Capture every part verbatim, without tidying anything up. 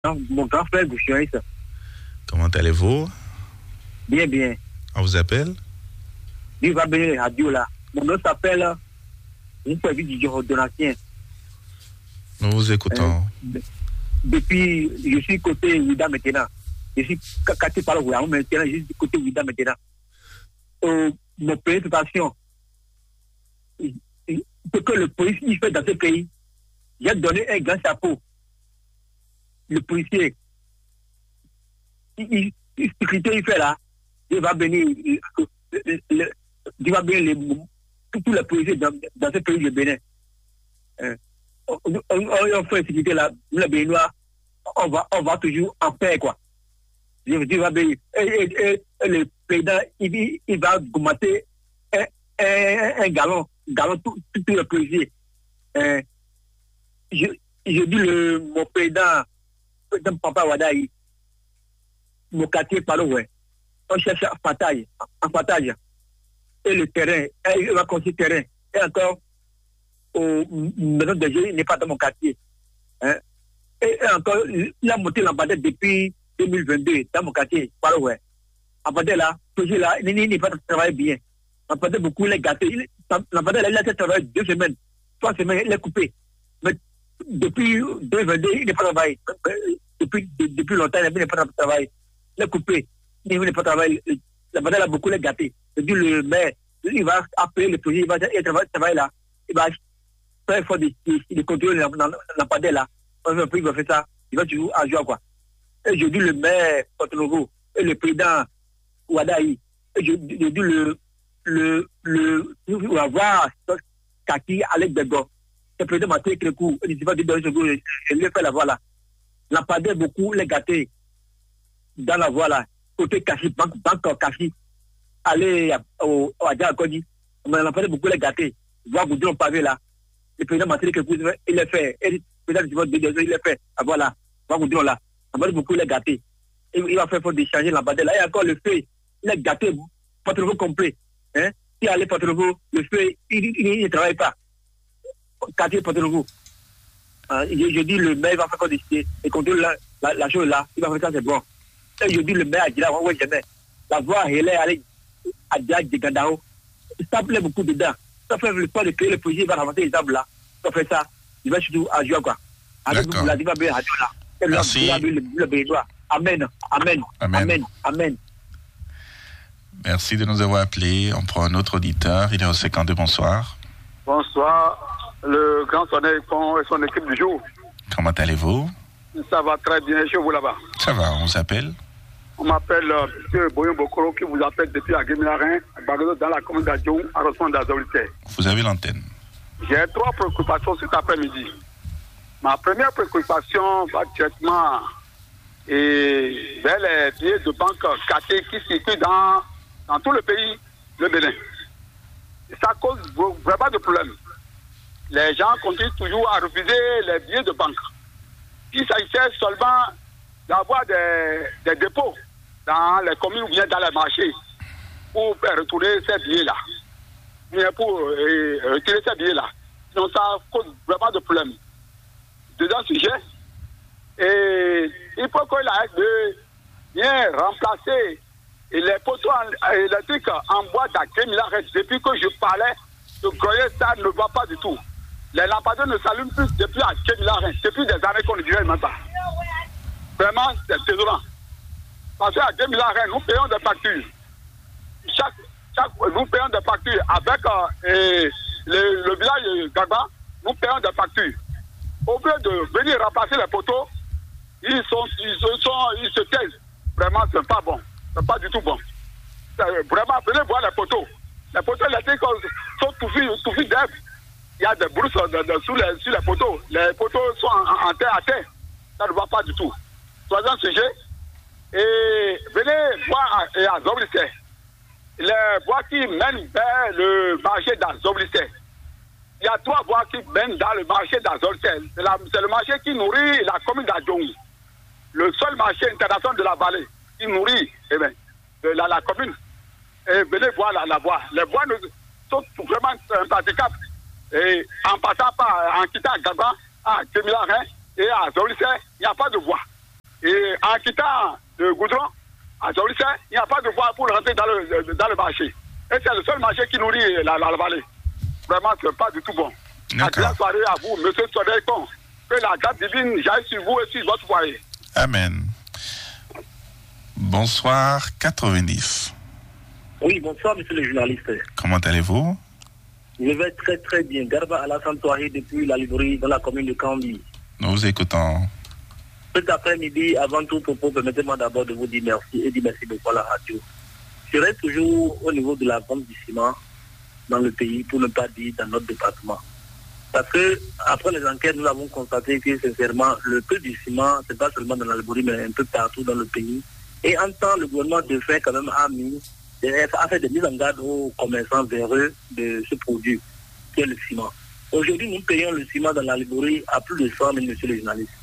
mon grand frère Gouchouaïs. Comment allez-vous? Bien, bien. On vous appelle? Il va bien la radio là. Mon nom s'appelle une service du Donatien. Nous vous écoutons. Euh, depuis, je suis côté Ouida maintenant. Je suis quartier par le Ouida maintenant, je suis côté Ouida maintenant. Euh, mon préoccupation, ce que le policier fait dans ce pays, j'ai donné un grand chapeau. Le policier, il, il, sécurité, il fait là, il va venir, il, il, il va venir les, tous les policiers dans, dans ce pays de Bénin. Euh, on, on, on fait sécurité là, les Béninois, on va, on va toujours en paix, quoi. Je veux dire, et, et, et, et le président, il, il va augmenter un, un, un galon, galon tous tout les policiers. Euh, je, je dis le, mon président, président Papa Wadaï, mon quartier par ouais, on cherche à partage, à partage. Et le terrain, et il va construire le terrain. Et encore, au maison de jeu, il n'est pas dans mon quartier. Hein? Et, et encore, il a monté l'ambassadeur depuis deux mille vingt-deux dans mon quartier, par ouais. L'ambassadeur là, toujours là, il n'est pas travaillé bien. L'ambassadeur beaucoup, il est gâté. L'ambassadeur là, il a fait travailler deux semaines, trois semaines, il est coupé. Mais depuis deux mille vingt-deux, il n'est pas travaillé. Depuis, depuis longtemps, il n'est pas travaillé. Il est coupé. Il n'est pas travaillé. L'ambassadeur là, beaucoup, il est gâté. Je dis le maire, il va appeler le projet, il va travailler là. Il va faire effort de, de, de contrôler l'ambassadeur là. Il va faire ça. Il va toujours à joie, quoi. Et je dis le maire Porto-Novo et le président Wadaï, et je, je dis le le le on va voir Kaki Alex Bego, le président Mathieu Crécou, il dit pas de donner ce goût, je lui ai fait la voix là. L'ambassadeur beaucoup les gâtés dans la voie là, côté Kachi, banque banque Kachi, aller au Adja Kodi, mais l'ambassadeur beaucoup les gâtés, voir Goudron pavé là. Le président Mathieu Crécou, il l'a fait, et le président du il l'a fait, voilà, voir Goudron là. On va beaucoup les gâter. Il, il va faire pour décharger l'ambassadeur. Là, il y a encore le feu. Il est gâté, Porto-Novo complet. Hein? Si allait Porto-Novo, le feu, il ne travaille pas. Quartier Porto-Novo. Euh, je, je dis le maire va faire pour décider et contrôler la, la, la chose là. Il va faire ça, c'est bon. Et je dis le maire a dit là, on va jamais. La voix, elle est allée à Diag de Gandao. Ça plaît beaucoup dedans. Ça fait le temps de créer le projet, il va ramasser les arbres là. Ça fait ça. Il va surtout à jouer quoi. Avec vous, la diva bien à là. Merci. Amen. Amen. Amen. Amen. Merci de nous avoir appelés. On prend un autre auditeur. Il est au cinquante-deux. Bonsoir. Bonsoir. Le grand soleil et son équipe du jour. Comment allez-vous? Ça va très bien chez vous là-bas. Ça va. On s'appelle? On m'appelle euh, M. Boyon Bokoro qui vous appelle depuis Aguemilarin, dans la commune d'Adjon, à Rosman d'Azolité. Vous avez l'antenne. J'ai trois préoccupations cet après-midi. Ma première préoccupation va directement et vers les billets de banque cassés qui circulent dans, dans tout le pays, le Bénin. Ça cause vraiment de problèmes. Les gens continuent toujours à refuser les billets de banque. Il s'agissait seulement d'avoir des, des dépôts dans les communes ou bien dans les marchés pour retourner ces billets-là. Bien pour euh, retirer ces billets-là. Sinon, ça cause vraiment de problèmes. Dedans sujet, et il faut que la F B vienne remplacer les poteaux électriques en bois d'Aguemilarin. Depuis que je parlais, le Goyer, ça ne va pas du tout. Les lampadaires ne s'allument plus depuis Aguemilarin, depuis des années qu'on ne dirait même pas. Vraiment, c'est désolant. Parce qu'à Aguemilarin, nous payons des factures. Chaque, chaque, nous payons des factures avec euh, le, le village Gagba, nous payons des factures. Au lieu de venir remplacer les poteaux, ils sont, ils se sont, ils se taisent. Vraiment, c'est pas bon. C'est pas du tout bon. Vraiment, venez voir les poteaux. Les poteaux électriques sont touffis, touffis d'herbe. Il y a des brousses de, de, sous, les, sur les poteaux. Les poteaux sont en, en terre à terre. Ça ne va pas du tout. Troisième sujet. Et venez voir à, à Zoblissé. Les voies qui mènent vers le marché d'Azoblissé. Il y a trois voies qui mènent dans le marché d'Azoltel. C'est, c'est le marché qui nourrit la commune d'Adjong. Le seul marché international de la vallée qui nourrit eh bien, la, la commune. Et venez voir la, la voie. Les voies sont vraiment impraticables. Et en passant par, en quittant Gagba, à Aguemilarin et à Zoblissé, il n'y a pas de voie. en quittant le goudron, à Jolicin, il n'y a pas de voie pour rentrer dans le, dans le marché. Et c'est le seul marché qui nourrit la, la, la vallée. Vraiment, c'est pas du tout bon. D'accord. La soirée à vous, monsieur Sodeikon. Que la grâce divine j'aille sur vous et sur votre foyer. Amen. Bonsoir, quatre-vingt-dix. Oui, bonsoir, monsieur le journaliste. Comment allez-vous? Je vais très très bien. Garba Alassane Touahé depuis la librairie dans la commune de Kambi. Nous vous écoutons. Cet après-midi, avant tout propos, permettez-moi d'abord de vous dire merci et dire merci beaucoup à la radio. Je reste toujours au niveau de la vente du ciment dans le pays, pour ne pas dire dans notre département. Parce que après les enquêtes, nous avons constaté que sincèrement, le prix du ciment, c'est pas seulement dans la librairie, mais un peu partout dans le pays. Et en temps, le gouvernement de fait quand même a mis, a fait des mises en garde aux commerçants véreux de ce produit, qui est le ciment. Aujourd'hui, nous payons le ciment dans la librairie à plus de cent mille, monsieur le journaliste.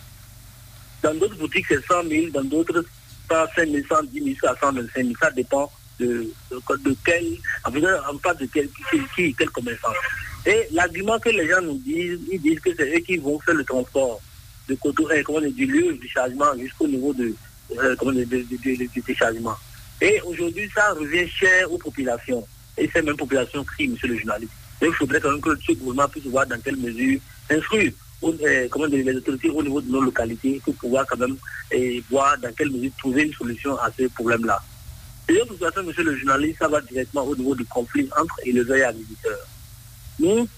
Dans d'autres boutiques, c'est cent mille, dans d'autres, cent cinq mille, cent dix mille, à cent vingt-cinq mille. Ça dépend de, de, de quel, en fait, pas de quel, qui, quel commerçant. Et l'argument que les gens nous disent, ils disent que c'est eux qui vont faire le transport de coteau, eh, comment, du lieu du chargement jusqu'au niveau de, euh, comment, de, de, de, de, de, de chargement. Et aujourd'hui, ça revient cher aux populations. Et ces mêmes populations crient, monsieur le journaliste. Et il faudrait quand même que ce gouvernement puisse voir dans quelle mesure instruire euh, comment dire, les autorités au niveau de nos localités pour pouvoir quand même eh, voir dans quelle mesure trouver une solution à ce problème-là. Et l'autre situation, monsieur le journaliste, ça va directement au niveau du conflit entre éleveurs et agriculteurs. Nous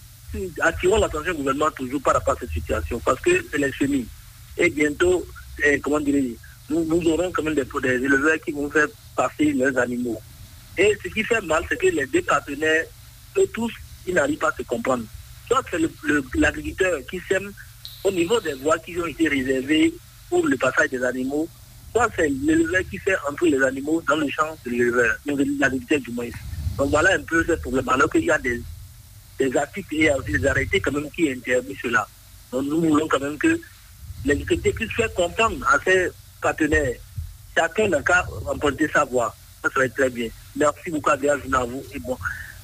attirons l'attention du gouvernement toujours par rapport à cette situation parce que c'est les semis. Et bientôt, eh, comment dire, nous, nous aurons quand même des, des éleveurs qui vont faire passer leurs animaux. Et ce qui fait mal, c'est que les deux partenaires, eux tous, ils n'arrivent pas à se comprendre. Soit c'est le, le, l'agriculteur qui sème au niveau des voies qui ont été réservées pour le passage des animaux, soit c'est l'éleveur qui fait entrer les animaux dans le champ de l'éleveur, de l'agriculteur du moins. Donc voilà un peu ce problème. Alors qu'il y a des, des articles et aussi des arrêtés quand même qui interdisent cela. Donc nous voulons quand même que l'agriculteur puisse faire comprendre à ses partenaires. Chacun n'a qu'à emprunter sa voie. Ça serait très bien. Merci beaucoup, agréable journée à vous et bon.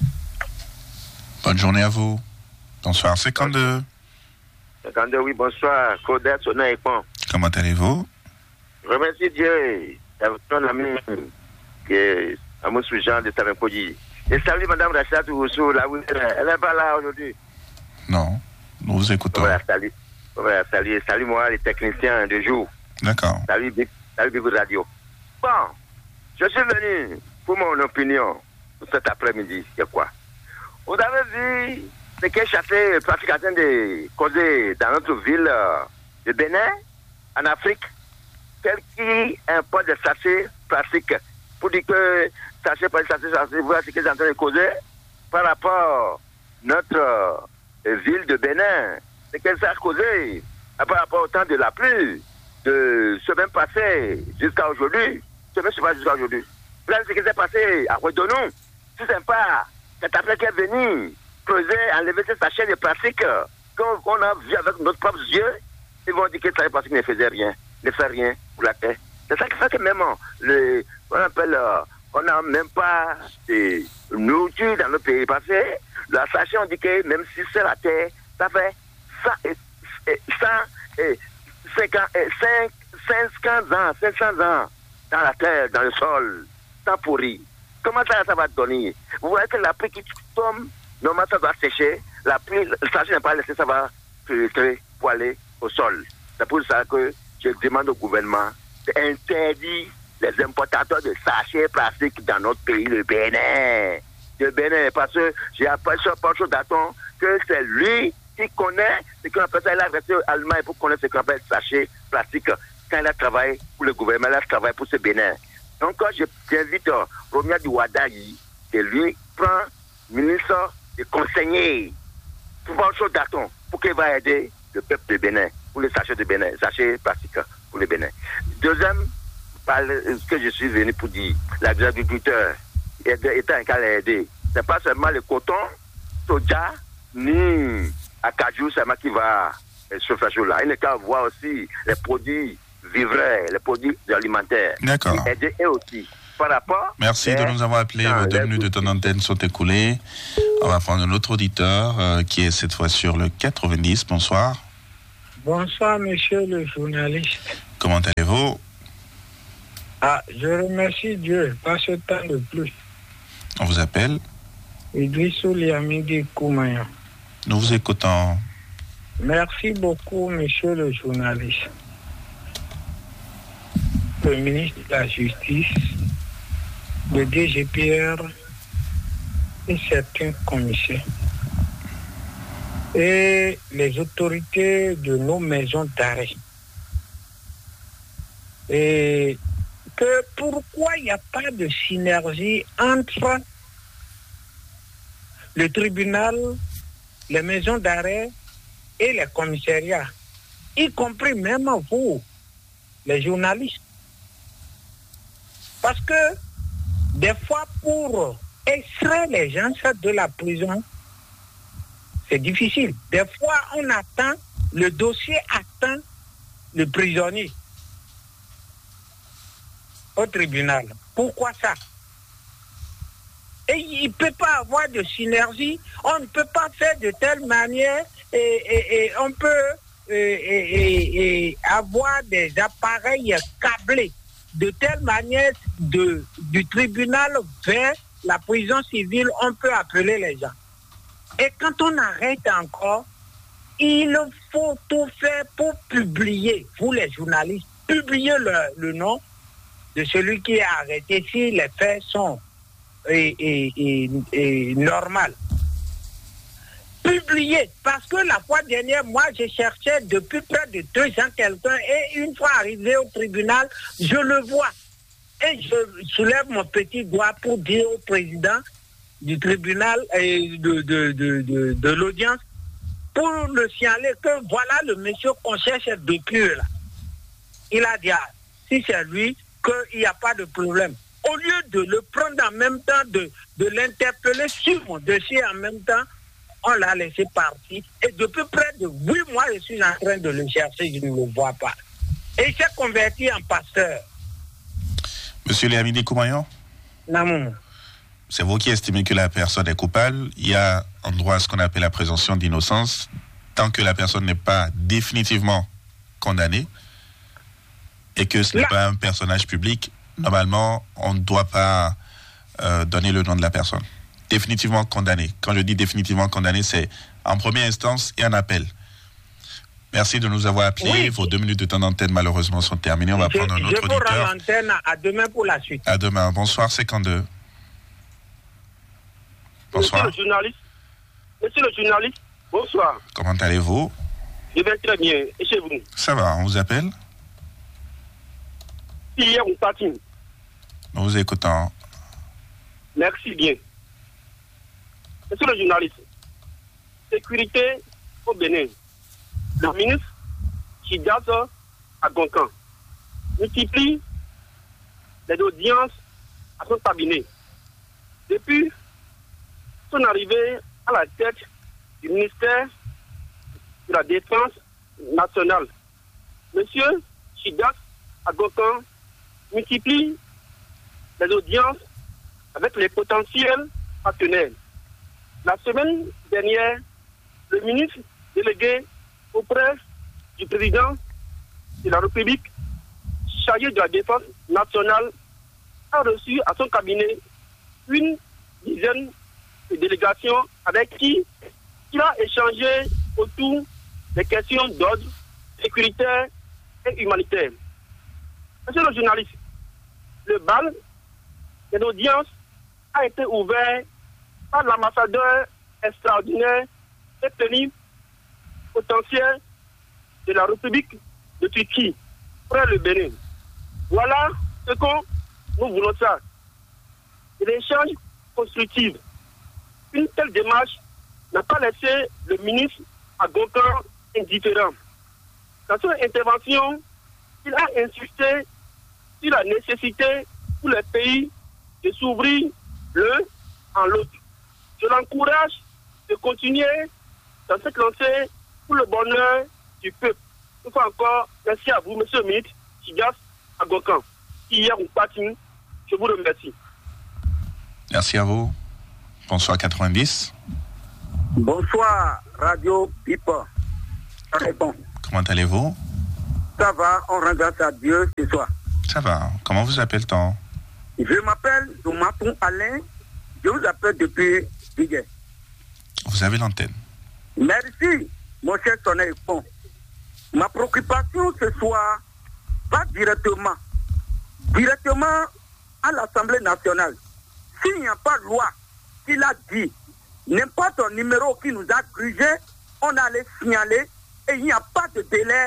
Bonne journée à vous. Bonsoir, cinquante-deux. cinquante-deux, oui, bonsoir. Claudette, Sona et Pont. Comment allez-vous? Je remercie Dieu. Avec ton ami, qui est Amos Jean de Tavenpodi. Et salut Madame Rachida Touroussou, là où elle n'est pas là aujourd'hui. Non, nous vous écoutons. Voilà, salut. Voilà, salut. Salut moi, les techniciens de jour. D'accord. Salut, salut Bigo Radio. Bon, je suis venu pour mon opinion cet après-midi. C'est quoi? Vous avez vu ce qu'est chassé pratiquement de causer dans notre ville de Bénin, en Afrique, tel qui importe des sachets plastiques pour dire que sachet par sachet, sachet, voilà ce qu'ils sont en train de causer par rapport à notre euh, ville de Bénin. C'est qu'elle s'est causé par rapport au temps de la pluie, de semaine passée jusqu'à aujourd'hui, semaine suivante jusqu'à aujourd'hui. Voilà ce qui s'est passé à Ouedonou. C'est sympa. C'est après qu'elle est venue creuser, enlever ces sachets de plastique qu'on a vu avec notre propre yeux. Ils vont dire que ça parce qu'ils ne faisaient rien, ne fait rien pour la terre. C'est ça qui fait que même le, on appelle, on n'a même pas de nourriture dans le pays. Parce que la sachet, on dit que même si c'est la terre, ça fait cinquante ans, cinq cents ans dans la terre, dans le sol, sans pourrir. Comment ça, ça va donner? Vous voyez que la pluie qui tombe, normalement ça doit sécher. La pluie, le sachet n'est pas laissé, ça va filtrer pour aller au sol. C'est pour ça que je demande au gouvernement d'interdire les importateurs de sachets plastiques dans notre pays, le Bénin. Le Bénin, parce que j'ai appris sur Pancho Daton que c'est lui qui connaît ce qu'on appelle ça. Il a resté en Allemagne pour connaître ce qu'on appelle sachet plastique. Quand il a travaillé pour le gouvernement, il a travaillé pour ce Bénin. Donc, quand j'invite euh, Romia Diwadayi, que lui prend ministre de conseiller pour Pancho Daton, pour qu'il va aider le peuple de Bénin, pour les sachets de Bénin, sachets plastiques pour le Bénin. Deuxième, par ce que je suis venu pour dire, l'agriculteur étant un cas aider, c'est pas seulement le coton, soja, ni acajou, c'est moi qui va se faire chaud là. Il n'est qu'à voir aussi les produits vivrains, les produits alimentaires. D'accord. Aider eux aussi. Par rapport. Merci de nous avoir appelés. Vos deux minutes de ton antenne sont écoulées. On va prendre un autre auditeur euh, qui est cette fois sur le quatre-vingt-dix. Bonsoir. Bonsoir, monsieur le journaliste. Comment allez-vous? Ah, je remercie Dieu, pas ce temps de plus. On vous appelle Idrissou Liamidi Koumaya. Nous vous écoutons. Merci beaucoup, monsieur le journaliste. Le ministre de la Justice, le D G P R et certains commissaires. Et les autorités de nos maisons d'arrêt. Et que pourquoi il n'y a pas de synergie entre le tribunal, les maisons d'arrêt et les commissariats, y compris même vous, les journalistes. Parce que des fois, pour extraire les gens de la prison, c'est difficile. Des fois, on attend, le dossier attend le prisonnier au tribunal. Pourquoi ça? Et il ne peut pas avoir de synergie, on ne peut pas faire de telle manière et, et, et on peut et, et, et avoir des appareils câblés de telle manière de, du tribunal vers la prison civile, on peut appeler les gens. Et quand on arrête encore, il faut tout faire pour publier, vous les journalistes, publier le, le nom de celui qui est arrêté si les faits sont et, et, et, et normal. Publier, parce que la fois dernière, moi, je cherchais depuis près de deux ans quelqu'un et une fois arrivé au tribunal, je le vois. Et je soulève mon petit doigt pour dire au président du tribunal et de, de, de, de, de l'audience pour le signaler que voilà le monsieur qu'on cherche depuis là. Il a dit, ah, si c'est lui, qu'il n'y a pas de problème. Au lieu de le prendre en même temps, de, de l'interpeller sur mon dossier en même temps, on l'a laissé partir. Et depuis près de huit mois, je suis en train de le chercher, je ne le vois pas. Et il s'est converti en pasteur. Monsieur Liamidi Koumayan? Non. C'est vous qui estimez que la personne est coupable. Il y a en droit ce qu'on appelle la présomption d'innocence. Tant que la personne n'est pas définitivement condamnée et que ce n'est Là. pas un personnage public, normalement, on ne doit pas euh, donner le nom de la personne. Définitivement condamné. Quand je dis définitivement condamné, c'est en première instance et en appel. Merci de nous avoir appelés. Oui. Vos deux minutes de temps d'antenne, malheureusement, sont terminées. On va je, prendre un autre auditeur. Je vous rends l'antenne. À demain pour la suite. À demain. Bonsoir, cinquante-deux. Bonsoir. Monsieur le journaliste. Monsieur le journaliste, bonsoir. Comment allez-vous? Je vais très bien. Et chez vous? Ça va. On vous appelle? Hier, on patine. Nous vous écoutons. Merci bien. Monsieur le journaliste, sécurité au Bénin. Le ministre Chidiazo Agonkan multiplie les audiences à son cabinet. Depuis son arrivée à la tête du ministère de la Défense nationale, Monsieur Chidiazo Agonkan multiplie les audiences avec les potentiels partenaires. La semaine dernière, le ministre délégué auprès du président de la République, chargé de la Défense nationale, a reçu à son cabinet une dizaine de délégations avec qui il a échangé autour des questions d'ordre sécuritaire et humanitaire. Monsieur le journaliste, le bal de l'audience a été ouvert par l'ambassadeur extraordinaire et plénipotentiaire de la République de Turquie, près le Bénin. Voilà ce que nous voulons ça. L'échange constructif. Une telle démarche n'a pas laissé le ministre Agonkan indifférent. Dans son intervention, il a insisté sur la nécessité pour les pays de s'ouvrir l'un en l'autre. Je l'encourage de continuer dans cette lancée pour le bonheur du peuple. Une fois encore, merci à vous, monsieur le ministre Chidiazo Agonkan. Hier, on patine. Je vous remercie. Merci à vous. Bonsoir quatre-vingt-dix. Bonsoir, Radio Pipa. Bon. Comment allez-vous? Ça va, on rend grâce à Dieu ce soir. Ça va. Comment vous appelle-t-on? Je m'appelle Domaton Alain. Je vous appelle depuis Biguet. Vous avez l'antenne. Merci, mon cher Soné Pont. Ma préoccupation ce soir va directement, directement à l'Assemblée nationale. S'il n'y a pas de loi qui l'a dit, n'importe un numéro qui nous a grugé, on allait signaler et il n'y a pas de délai.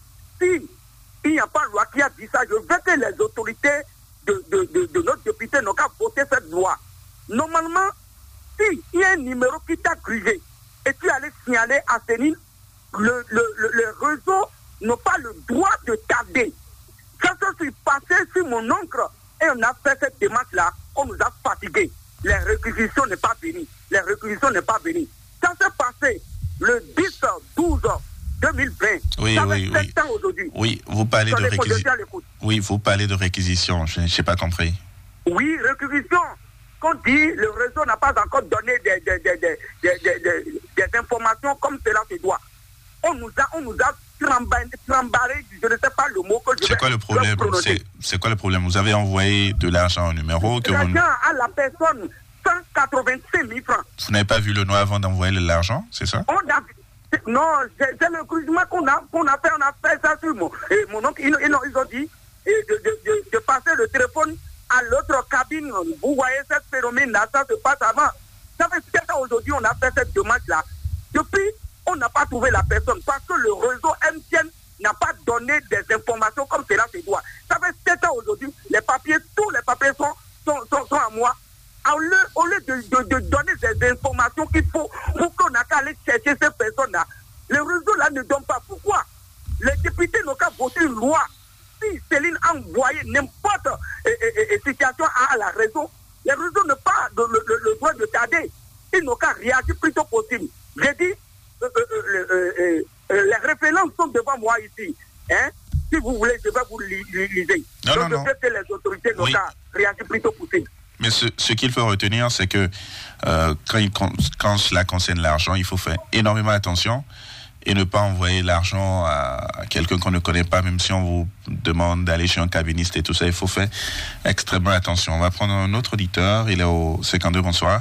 Si il n'y a pas de loi qui a dit ça, je veux que les autorités de, de, de, de notre député n'ont qu'à voter cette loi. Normalement, si il y a un numéro qui t'a grugé et tu allais signaler à Sénine, le, le, le, le réseau n'a pas le droit de tarder. Quand je suis passé sur mon oncle et on a fait cette démarche-là, on nous a fatigués. Les réquisitions n'est pas venues. Les réquisitions n'est pas venues. Ça s'est passé le dix douze deux mille vingt. Oui, ça oui, fait oui. sept ans aujourd'hui. Oui, vous parlez de réquisition. Oui, vous parlez de réquisition. Je n'ai pas compris. Oui, réquisition. Qu'on dit, le réseau n'a pas encore donné des, des, des, des, des, des, des, des informations comme cela se doit. On nous a, on nous a trambaré, je ne sais pas le mot que je C'est quoi le problème? C'est, c'est quoi le problème? Vous avez envoyé de l'argent au numéro que l'argent vous... à la personne, cent quatre-vingt-cinq mille francs. Vous n'avez pas vu le nom avant d'envoyer l'argent, c'est ça? On a, non, c'est, c'est le crusement qu'on a, qu'on a fait, on a fait ça sur mon, et mon oncle, ils, ils, ils ont dit et de, de, de, de passer le téléphone à l'autre cabine. Vous voyez ce phénomène-là, ça se passe avant. Ça fait sept ans aujourd'hui, on a fait cette demande-là. Depuis, on n'a pas trouvé la personne parce que le réseau M T N n'a pas donné des informations comme cela se doit. Ça fait sept ans aujourd'hui, les papiers, tous les papiers sont, sont, sont, sont à moi. Au lieu, au lieu de, de, de donner des informations qu'il faut pour qu'on n'a qu'à aller chercher ces personnes-là, le réseau-là ne donne pas. Pourquoi? Les députés n'ont qu'à voter une loi. Si Céline a envoyé n'importe quelle situation à la réseau, les réseaux n'ont pas de, le, le, le droit de tarder. Ils n'ont qu'à réagir plus tôt possible. J'ai dit, euh, euh, euh, euh, euh, les références sont devant moi ici. Hein? Si vous voulez, je vais vous li- li- liser. Non, Donc, non, je non. sais que les autorités n'ont Oui. qu'à réagir plus tôt possible. Mais ce, ce qu'il faut retenir, c'est que euh, quand, il, quand cela concerne l'argent, il faut faire énormément attention et ne pas envoyer l'argent à quelqu'un qu'on ne connaît pas, même si on vous demande d'aller chez un cabiniste et tout ça. Il faut faire extrêmement attention. On va prendre un autre auditeur. Il est au cinquante-deux. Bonsoir.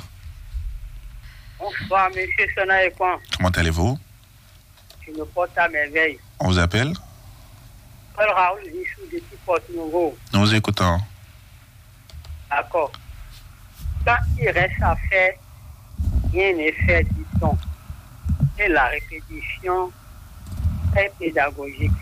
Bonsoir, monsieur Sonaïkwan. Comment allez-vous? Je me porte à merveille. On vous appelle? Paul Raoul, Issou depuis Porte-Nouveau. Nous vous écoutons. D'accord. Quand il reste à faire, rien n'est fait, dit-on. Et la répétition est pédagogique.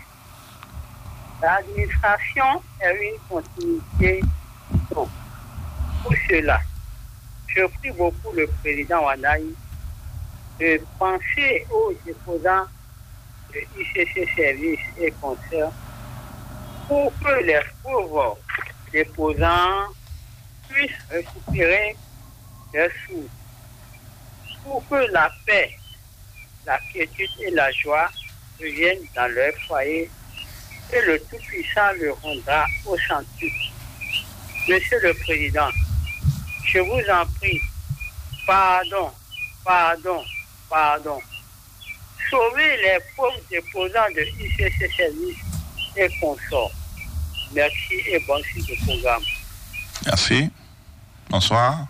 L'administration est une continuité, dit-on. Pour cela, je prie beaucoup le président Wanaï de penser aux déposants de I C C Services et Concerts pour que les pauvres déposants puissent récupérer leurs sous, pour que la paix, la quiétude et la joie reviennent dans leur foyer et le Tout-Puissant le rendra au centuple. Monsieur le Président, je vous en prie, pardon, pardon, pardon. Sauvez les pauvres déposants de I C C Services et consorts. Merci et bonne suite de programme. Merci. Bonsoir.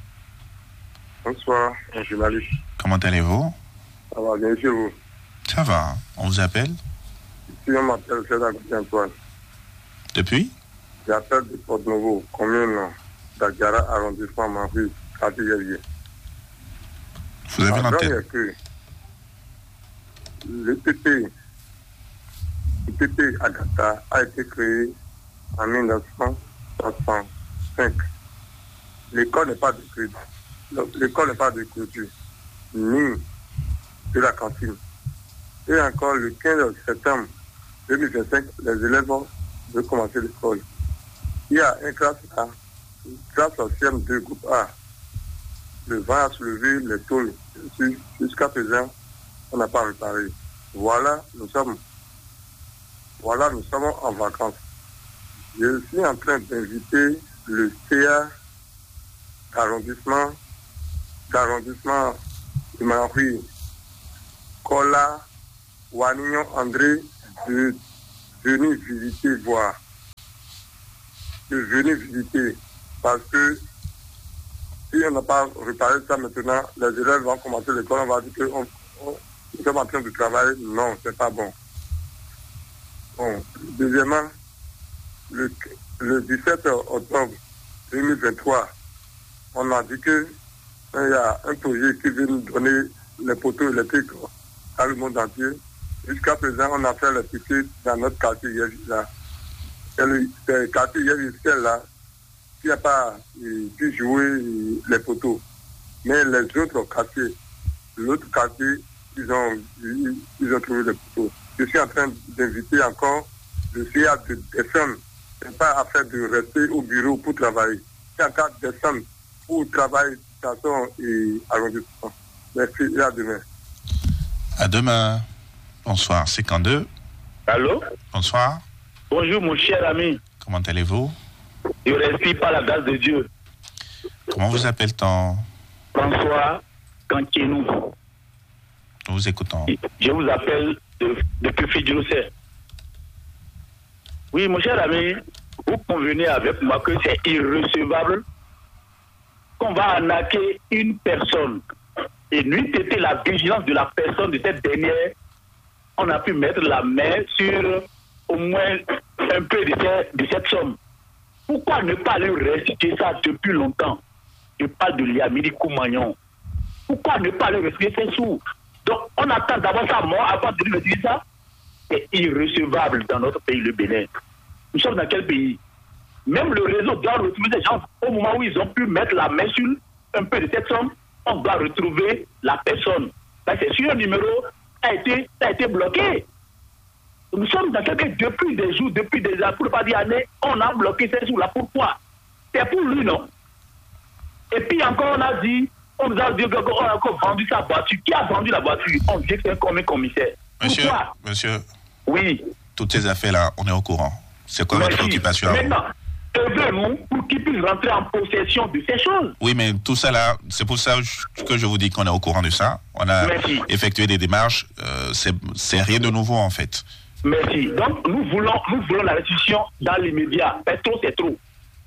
Bonsoir, un journaliste. Comment allez-vous? Ça va bien chez vous? Ça va. On vous appelle? Ici, on m'appelle César Antoine. Depuis? J'appelle de Porte-Nouveau, commune d'Agara, arrondissement Marie, quartier Yélié. Vous avez l'antenne. Que le P P, le P P Agatha a été créé en mille neuf cent soixante-cinq. L'école n'est pas de clôture, l'école n'est pas de clôture, ni de la cantine. Et encore le quinze septembre deux mille vingt-cinq, les élèves vont commencer l'école. Il y a une classe A, une classe C M deux groupe A. Le vent a soulevé les tôles. Jusqu'à présent, on n'a pas réparé. Voilà, nous sommes, voilà, nous sommes en vacances. Je suis en train d'inviter le C A d'arrondissement, d'arrondissement de Marie, Kola, Wanignon André, de venir visiter, voir. de venir visiter. Parce que si on n'a pas réparé ça maintenant, les élèves vont commencer l'école, on va dire que on, on, nous sommes en train de travailler. Non, c'est pas bon. Bon. Deuxièmement, le, le dix-sept octobre deux mille vingt-trois, on a dit que il y a un projet qui veut nous donner les poteaux électriques dans le monde entier. Jusqu'à présent, on a fait les piquets dans notre quartier là. C'est le quartier là qui n'a pas pu jouer les poteaux. Mais les autres quartiers, l'autre quartier, ils ont, ils, ils ont trouvé les poteaux. Je suis en train d'inviter encore le C A de descendre. Ce n'est pas affaire de rester au bureau pour travailler. C'est encore descendre pour travailler de façon et arrondissement. Merci et à demain. À demain. Bonsoir, cinquante-deux. Allô? Bonsoir. Bonjour mon cher ami. Comment allez-vous? Je respire par la grâce de Dieu. Comment vous appelle-t-on? François Kankénou. Nous vous écoutons. Je vous appelle de, depuis Fidjoussé. Oui, mon cher ami, vous convenez avec moi que c'est irrecevable qu'on va arnaquer une personne. Et n'eût été la vigilance de la personne de cette dernière, on a pu mettre la main sur au moins un peu de, cette, de cette somme. Pourquoi ne pas lui restituer ça depuis longtemps? Je parle de Liamidi Koumagnon. Pourquoi ne pas lui restituer ses sous? Donc on attend d'avoir sa mort avant de lui restituer ça. C'est irrecevable dans notre pays, le Bénin. Nous sommes dans quel pays? Même le réseau doit retrouver des gens au moment où ils ont pu mettre la main sur un peu de cette somme. On doit retrouver la personne. Parce que sur un numéro, ça a été, ça a été bloqué. Nous sommes dans quelque depuis des jours, depuis des années, pour ne pas dire années, on a bloqué ces sous-là. Pourquoi? C'est pour lui, non? Et puis encore, on a dit, on nous a dit qu'on a encore vendu sa voiture. Qui a vendu la voiture? On dit que c'est un commissaire. Monsieur, Pourquoi? monsieur, oui. Toutes ces affaires-là, on est au courant. C'est quoi votre préoccupation? Maintenant, œuvrez-nous pour qu'ils puissent rentrer en possession de ces choses. Oui, mais tout ça là, c'est pour ça que je vous dis qu'on est au courant de ça. On a Merci. effectué des démarches. Euh, c'est, c'est rien de nouveau en fait. Merci. Donc nous voulons, nous voulons la restitution dans l'immédiat. Mais trop, c'est trop.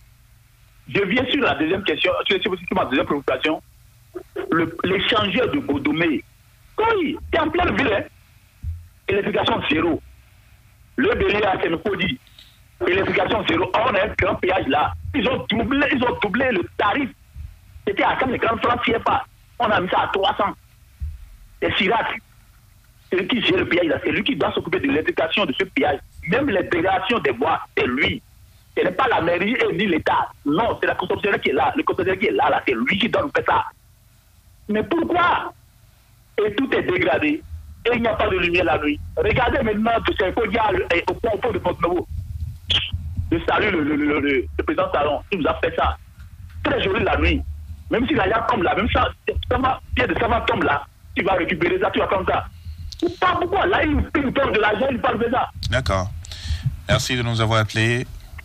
Je viens sur la deuxième question, sur ma deuxième préoccupation. Le, l'échangeur de Godomé. Oui, c'est en pleine ville. Hein? Électrification zéro. Le délai à Sénécodi. Électrification zéro. On a un grand péage là. Ils ont doublé, ils ont doublé le tarif. C'était à cent cinquante francs C F A. On a mis ça à trois cents. C'est Chirac. C'est lui qui gère le péage là. C'est lui qui doit s'occuper de l'électrification de ce péage. Même l'intégration des voies, c'est lui. Ce n'est pas la mairie et ni l'État. Non, c'est la concessionnaire qui est là. Le concessionnaire qui est là, là, c'est lui qui doit nous faire ça. Mais pourquoi? Et tout est dégradé. Et il n'y a pas de lumière la nuit. Regardez maintenant que c'est au point au point de Porte-Nouveau. Je salue le, le, le, le, le président Talon. Il nous a fait ça. Très joli la nuit. Même si la tombe là, même ça, Pierre de Savant tombe là, tu vas récupérer ça, tu vas prendre ça. Pas pourquoi? Là, il nous donne de l'argent, il parle de ça. D'accord. Merci de nous avoir appelés.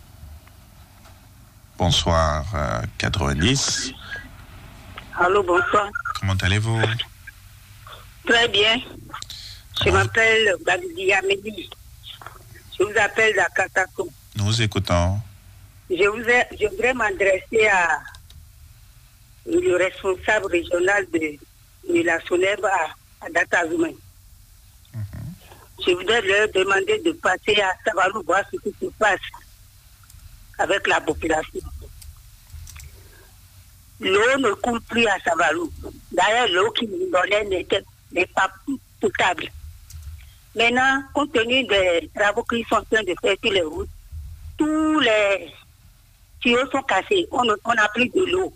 Bonsoir, euh, quatre-vingt-dix. Allô, bonsoir. Comment allez-vous? Très bien. Je Comment? m'appelle Badia Medi. Je vous appelle la Katako. Nous vous écoutons. Je, vous ai, je voudrais m'adresser à le responsable régional de, de la Soneb à, à Datazoumé. Mm-hmm. Je voudrais leur demander de passer à Savalou voir ce qui se passe avec la population. L'eau ne coule plus à Savalou. D'ailleurs, l'eau qui nous donnait n'était, n'est pas potable. Maintenant, compte tenu des travaux qui sont en train de faire sur les routes, tous les tuyaux sont cassés. On n'a plus de l'eau.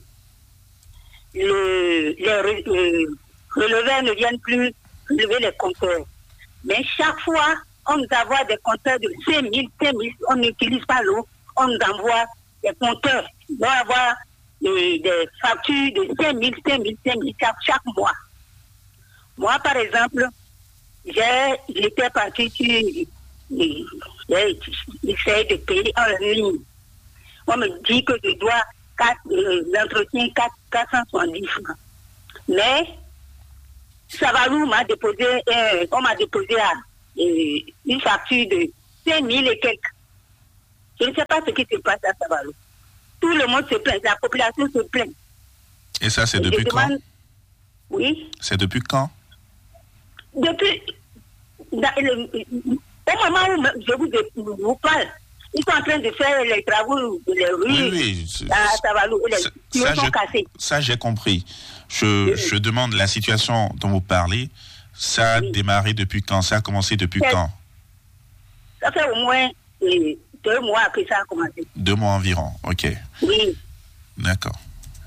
Le, les le, releveurs ne viennent plus relever les compteurs. Mais chaque fois, on nous envoie des compteurs de cinq mille, cinq mille. On n'utilise pas l'eau. On nous envoie des compteurs. On doit avoir des, des factures de cinq mille, cinq mille, cinq mille chaque, chaque mois. Moi, par exemple, j'ai, j'étais parti sur j'essaie de payer en ligne. On me dit que je dois quatre, euh, l'entretien quatre cent soixante-dix francs. Mais Savalou m'a déposé, euh, on m'a déposé à, euh, une facture de cinq mille et quelques. Je ne sais pas ce qui se passe à Savalou. Tout le monde se plaint, la population se plaint. Et ça, c'est Et depuis je quand demande- Oui. C'est depuis quand Depuis, dans le- au moment où je vous, vous parle, ils sont en train de faire les travaux, les rues Oui, oui. c'est- à Savalou. Les ça, tuyaux ça, sont je- cassés. ça, j'ai compris. Je, je demande la situation dont vous parlez. Ça a démarré depuis quand? Ça a commencé depuis C'est- quand? Ça fait au moins euh, deux mois que ça a commencé. Deux mois environ. OK. Oui. D'accord.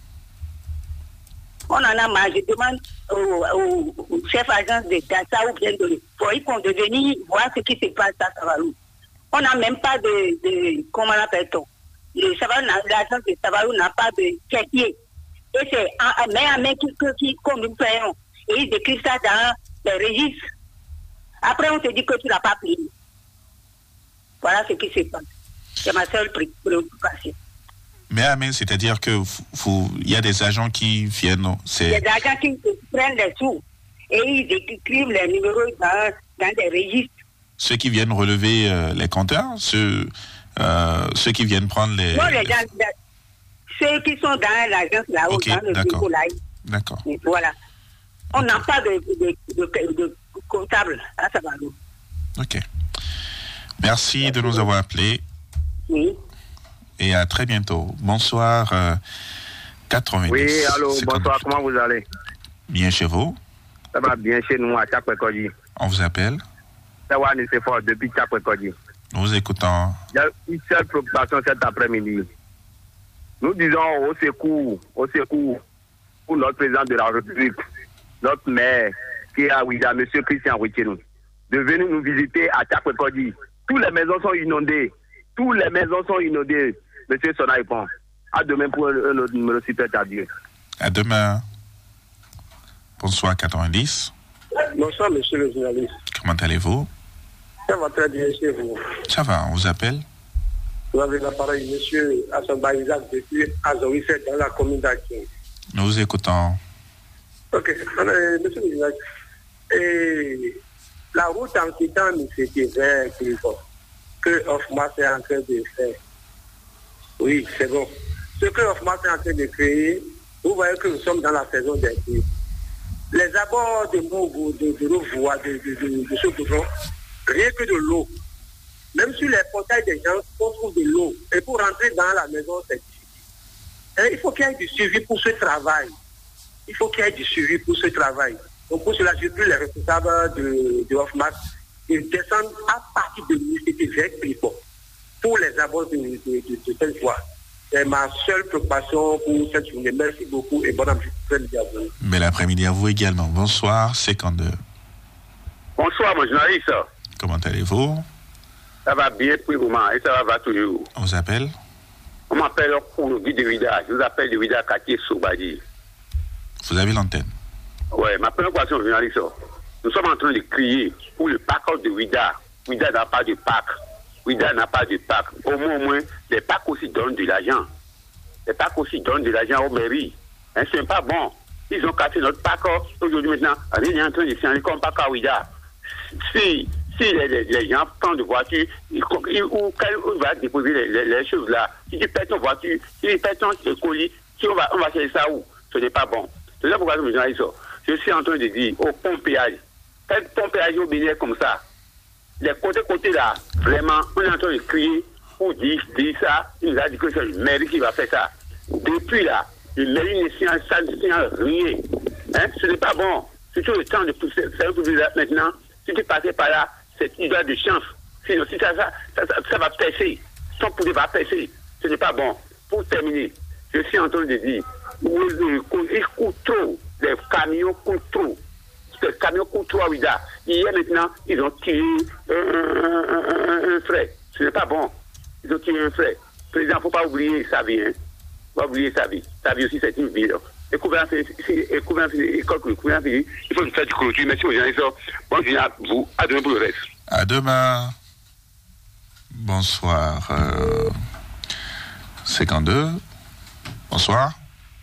On en a marre. Je demande au, au, au chef agence de Dassa ou bien de pour qu'on de venir voir ce qui se passe à Savalou. On n'a même pas de, de comment on appelle-t-on Le Savalou n'a- l'agence de Savalou n'a pas de quartier. Et c'est en- en main à main qui, que- qui, comme nous payons. Et ils écrivent ça dans les registres. Après, on te dit que tu n'as pas payé. Voilà ce qui se passe. C'est ma seule pré- préoccupation. Mais Amen, c'est-à-dire que vous- vous- il y a des agents qui viennent. Il y C'est a des agents qui prennent les sous et ils écrivent les numéros dans, dans des registres. ceux qui viennent relever euh, les compteurs, ceux, euh, ceux qui viennent prendre les. Non, les les- gens, les- ceux qui sont dans l'agence là-haut, Ok, dans le d'accord. bureau là. D'accord. Et voilà. On n'a pas de, de, de, de comptable à Savalou. OK. Merci de nous avoir appelés. Oui. Et à très bientôt. Bonsoir. Euh, quatre-vingt-dix. Oui, allô, C'est bonsoir, comme- comment vous allez? Bien chez vous. Ça va bien chez nous à Tchapekodi. On vous appelle. Ça va, c'est fort depuis Tchapekodi. Nous vous écoutons. Il y a une seule préoccupation cet après-midi. Nous disons au secours, au secours pour notre président de la République, notre maire qui est à Ouida, M. Christian Ouichenou, de venir nous visiter à Tchapekodi. Toutes les maisons sont inondées. Toutes les maisons sont inondées. Monsieur Sonaïpon, à demain pour un un autre numéro super adieu. À demain. Bonsoir quatre-vingt-dix. Bonsoir, monsieur le journaliste. Comment allez-vous? Ça va très bien chez vous. Ça va, on vous appelle. Vous avez l'appareil, monsieur Hassan Isaac, depuis Azoïsset, dans la commune d'Akin. Nous vous écoutons. Ok, euh, monsieur le journaliste. Et la route en quittant c'était vers Grifo, que Offmas est en train de faire. Oui, c'est bon. Ce que Offmas est en train de créer, vous voyez que nous sommes dans la saison des pluies. Les abords de Mougou, de, de nos voies, de, de, de, de ce goudron, rien que de l'eau. Même sur les portails des gens, on trouve de l'eau. Et pour rentrer dans la maison, c'est difficile. Et il faut qu'il y ait du suivi pour ce travail. Il faut qu'il y ait du suivi pour ce travail. Donc pour cela, je prie les responsables de, de Offmas de descendre à partir de l'université vers Clipot pour les abords de, de, de, de cette voie. C'est ma seule préoccupation pour cette journée. Merci beaucoup et bon après-midi à vous. Bel après-midi à vous également. Bonsoir, cinquante-deux. Bonsoir, mon journaliste. Comment allez-vous? Ça va bien pour le moment et ça va, va toujours. On vous appelle? On m'appelle pour le guide de Vida. Je vous appelle de Vida quartier Soubadi. Vous avez l'antenne. Ouais, ma première question, journaliste. Nous sommes en train de crier pour le parc de Vida. Vida n'a pas de parc. Vida n'a pas de parc. Au moins, au moins, les parcs aussi donnent de l'argent. Les parcs aussi donnent de l'argent aux mairies. Hein, ce n'est pas bon. Ils ont cassé notre parc. Aujourd'hui, maintenant, rien n'est en train de changer comme parc à Vida. Si, si les, les, les gens prennent de voiture, ils, ils, où, où va déposer les, les, les choses là? Si tu perds ton voiture, si tu perds ton colis, si on va, on va chercher ça où? Ce n'est pas bon. C'est ça pourquoi je me dis ça. Je suis en train de dire au pont péage, quel pont péage au Bénin comme ça, les côtés-côtés là, vraiment, on est en train de crier pour dire, dire ça, il nous a dit que c'est le mairie qui va faire ça. Depuis là, le mairie ne sait ça, ne sait rien. Hein? Ce n'est pas bon. Surtout le temps de pousser, c'est un peu là maintenant, si tu passais par là, c'est une histoire de chance. Sinon, si ça, ça, ça, ça, ça va percer, son poulet va percer, ce n'est pas bon. Pour terminer, je suis en train de dire, ils coûtent trop, les camions coûtent trop. Les camions coûtent trop à Ouida. Hier maintenant, ils ont tiré un, un, un, un frère. Ce n'est pas bon. Ils ont tiré un frère. Le président, il ne faut pas oublier sa vie. Hein. Il ne faut pas oublier sa vie. Sa vie aussi, c'est une vie. Et couvert école couvert il faut faire du clôture. Merci aux journalistes. Bon, je viens à vous. À demain pour le reste. À demain. Bonsoir. Euh, cinquante-deux. Bonsoir.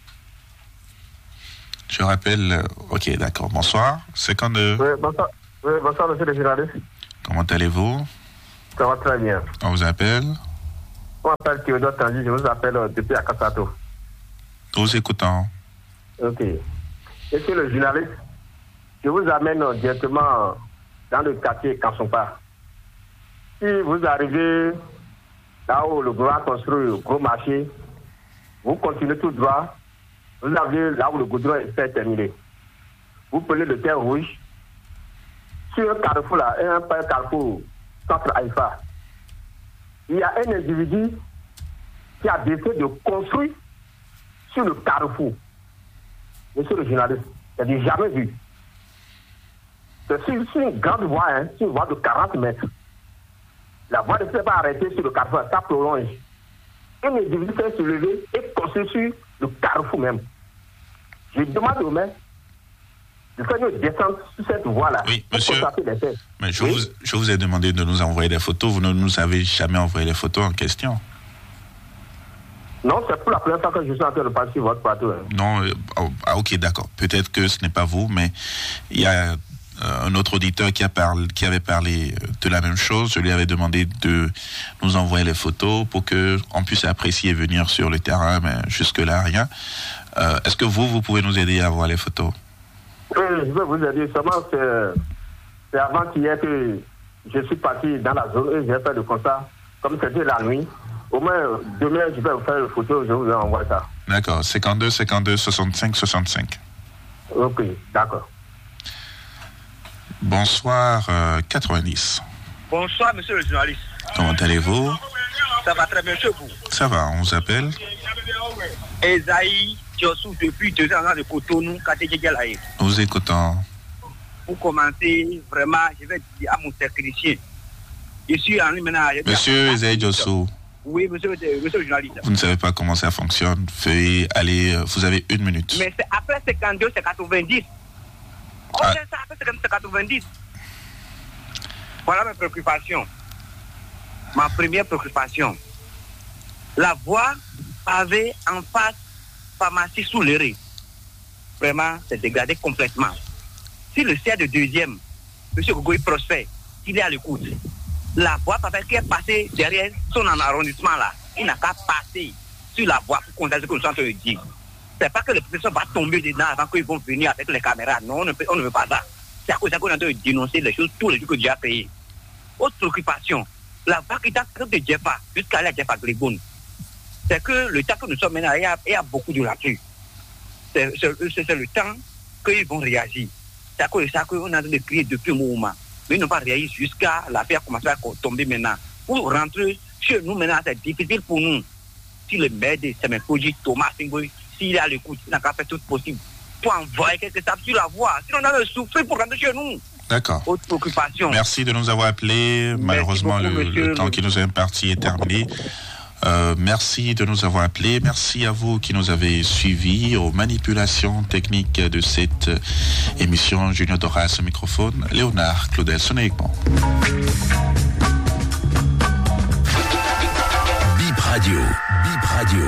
Je rappelle. euh, Ok, d'accord. Bonsoir. cinquante-deux. Oui, bonsoir, oui, bonsoir monsieur le journaliste. Comment allez-vous? Ça va très bien. On vous appelle? On m'appelle Théodore Tandy, je vous appelle euh, depuis Akasato. Nous écoutons. Ok. Monsieur le journaliste, je vous amène euh, directement euh, dans le quartier Kansompa. Si vous arrivez là où le gouvernement construit le gros marché, vous continuez tout droit, vous arrivez là où le goudron est terminé. Vous prenez le terre rouge. Sur un carrefour là, un peu carrefour centre Haïfa, il y a un individu qui a décidé de construire sur le carrefour. Monsieur le journaliste, je n'ai jamais vu. C'est sur, sur une grande voie, hein, sur une voie de quarante mètres. La voie ne s'est pas arrêtée sur le carrefour, ça prolonge. Un individu s'est soulevé et construit sur le carrefour même. Je demande au maire de faire une descente sur cette voie-là. Oui, monsieur. Les faits. Mais je, oui? vous, je vous ai demandé de nous envoyer des photos. Vous ne nous avez jamais envoyé les photos en question. Non, c'est pour la première fois que je suis en train de passer sur votre plateau. Hein. Non, euh, oh, ah, ok, d'accord. Peut-être que ce n'est pas vous, mais il y a euh, un autre auditeur qui, a parlé, qui avait parlé de la même chose. Je lui avais demandé de nous envoyer les photos pour qu'on puisse apprécier et venir sur le terrain, mais jusque-là, rien. Euh, est-ce que vous, vous pouvez nous aider à voir les photos? Oui, je vais vous aider. Seulement, c'est, c'est avant qu'hier que je suis parti dans la zone et j'ai fait le constat. Comme c'était la nuit, au moins demain, je vais vous faire une photo, je vous envoie ça. D'accord. cinquante-deux, cinquante-deux, soixante-cinq, soixante-cinq. Ok, d'accord. Bonsoir, euh, quatre-vingt-dix. Bonsoir, monsieur le journaliste. Comment allez-vous? Ça va très bien chez vous. Ça va, on vous appelle Esaïe Diossou depuis deux ans de Cotonou, Katédjegelaï. Nous écoutons. Pour commencer, vraiment, je vais dire à mon technicien. Je suis en ligne maintenant. Monsieur Esaïe Diossou. Oui, monsieur, monsieur le journaliste. Vous ne savez pas comment ça fonctionne. Veuillez aller, vous avez une minute. Mais c'est après cinquante-deux, c'est quatre-vingt-dix. Oh, Ah. c'est ça, après c'est quatre-vingt-dix. Voilà mes préoccupations. Ma première préoccupation. La voie pavée en face pharmacie sous les rues. Vraiment, c'est dégradé complètement. Si le C R de deuxième, M. Gogoy Prosper, il est à l'écoute, la voie pavée qui est passée derrière son arrondissement là, il n'a qu'à passer sur la voie pour constater ce que nous sommes en train de dire. C'est pas que le professeur va tomber dedans avant qu'ils vont venir avec les caméras. Non, on ne, peut, on ne veut pas ça. C'est à cause de ça qu'on est en train de dénoncer les choses, tous les jours que Dieu a payé. Autre préoccupation, la voie qui date de Jeffa jusqu'à la Jeffa Gribon, c'est que le temps que nous sommes maintenant, il y a, il y a beaucoup de lacunes. C'est, c'est, c'est le temps qu'ils vont réagir. C'est à cause de ça qu'on est en train de prier depuis un moment. Mais ils n'ont pas réagi jusqu'à l'affaire commencer à tomber maintenant. Pour rentrer chez nous maintenant, c'est difficile pour nous. Si le maire de Semenkoji, Thomas Singoy, s'il est à l'écoute, il n'a qu'à faire tout possible pour envoyer quelques sables sur la voie. Sinon, on a le souffrir pour rentrer chez nous. D'accord. Autre préoccupation. Merci de nous avoir appelés. Merci Malheureusement, beaucoup, le, le temps qui nous est imparti est terminé. Euh, merci de nous avoir appelés. Merci à vous qui nous avez suivis aux manipulations techniques de cette émission. Junior Doras au microphone. Léonard Claudel, Sonéquement. Bip Radio. Bip Radio.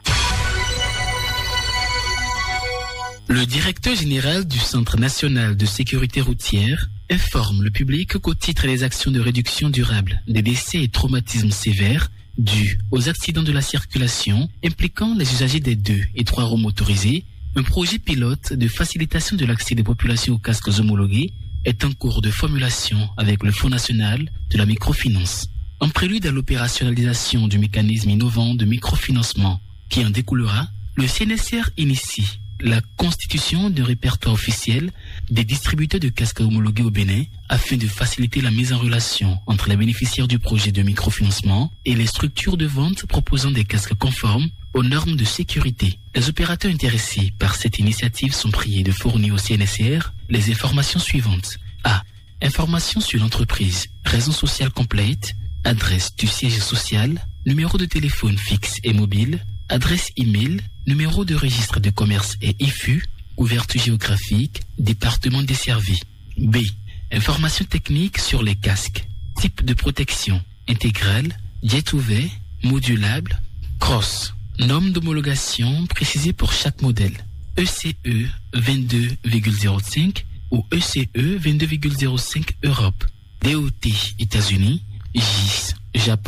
Le directeur général du Centre national de sécurité routière informe le public qu'au titre des actions de réduction durable des décès et traumatismes sévères dus aux accidents de la circulation impliquant les usagers des deux et trois roues motorisés, un projet pilote de facilitation de l'accès des populations aux casques homologués est en cours de formulation avec le Fonds national de la microfinance. En prélude à l'opérationnalisation du mécanisme innovant de microfinancement qui en découlera, le C N S R initie la constitution d'un répertoire officiel des distributeurs de casques homologués au Bénin afin de faciliter la mise en relation entre les bénéficiaires du projet de microfinancement et les structures de vente proposant des casques conformes aux normes de sécurité. Les opérateurs intéressés par cette initiative sont priés de fournir au C N S R les informations suivantes. A. Informations sur l'entreprise, raison sociale complète, adresse du siège social, numéro de téléphone fixe et mobile, adresse e-mail, numéro de registre de commerce et I F U, couverture géographique, département desservi. B. Informations techniques sur les casques, type de protection, intégrale, jet ouvert, modulable, cross. Norme d'homologation précisée pour chaque modèle. E C E vingt-deux virgule zéro cinq ou E C E vingt-deux virgule zéro cinq Europe. D O T États-Unis, G I S Japon,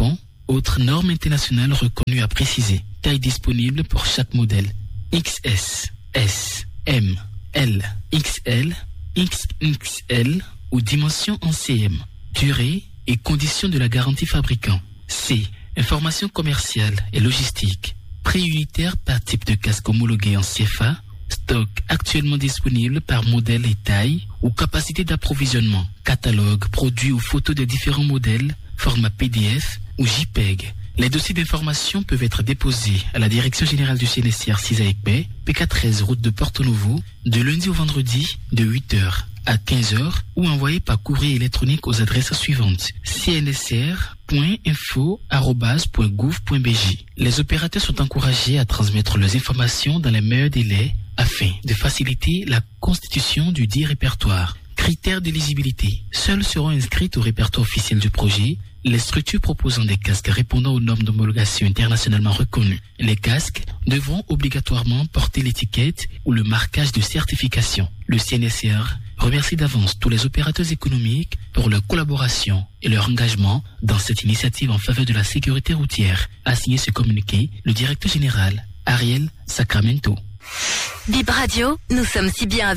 Autre norme internationale reconnue à préciser. Taille disponible pour chaque modèle. X S, S, M, L, X L, X X L ou dimension en C M. Durée et conditions de la garantie fabricant. C. Information commerciale et logistique. Prix unitaire par type de casque homologué en C F A. Stock actuellement disponible par modèle et taille ou capacité d'approvisionnement. Catalogue, produits ou photos des différents modèles. Format P D F ou JPEG. Les dossiers d'information peuvent être déposés à la Direction Générale du C N S R six à Ecbé, P K treize route de Porto Novo, de lundi au vendredi de huit heures à quinze heures ou envoyés par courrier électronique aux adresses suivantes c n s r point info arobase point gouv point b j. Les opérateurs sont encouragés à transmettre leurs informations dans les meilleurs délais afin de faciliter la constitution du dit répertoire. Critères d'éligibilité. Seules seront inscrites au répertoire officiel du projet les structures proposant des casques répondant aux normes d'homologation internationalement reconnues. Les casques devront obligatoirement porter l'étiquette ou le marquage de certification. Le C N S R remercie d'avance tous les opérateurs économiques pour leur collaboration et leur engagement dans cette initiative en faveur de la sécurité routière. A signé ce communiqué le directeur général Ariel Sacramento. Bip Radio, nous sommes si bien avec